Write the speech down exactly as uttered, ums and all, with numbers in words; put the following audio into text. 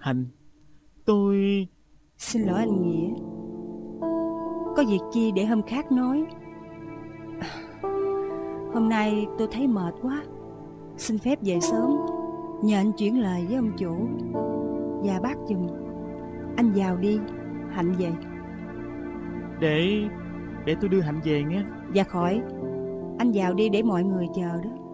Hạnh, tôi... Xin lỗi anh Nghĩa. Có việc chi để hôm khác nói. Hôm nay tôi thấy mệt quá, xin phép về sớm, nhờ anh chuyển lời với ông chủ và bác giùm. Anh vào đi, Hạnh về. Để... để tôi đưa Hạnh về nghe. Dạ khỏi, anh vào đi để mọi người chờ đó.